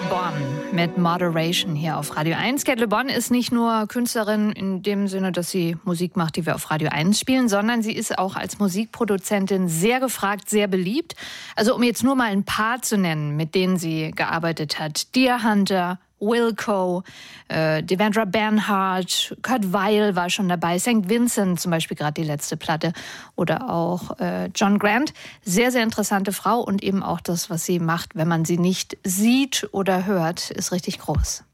Bon mit Moderation hier auf Radio 1. Cate Le Bon ist nicht nur Künstlerin in dem Sinne, dass sie Musik macht, die wir auf Radio 1 spielen, sondern sie ist auch als Musikproduzentin sehr gefragt, sehr beliebt. Also um jetzt nur mal ein paar zu nennen, mit denen sie gearbeitet hat. Deer Hunter, Wilco, Devendra Banhart, Kurt Weill war schon dabei, St. Vincent zum Beispiel, gerade die letzte Platte, oder auch John Grant. Sehr, sehr interessante Frau und eben auch das, was sie macht, wenn man sie nicht sieht oder hört, ist richtig groß.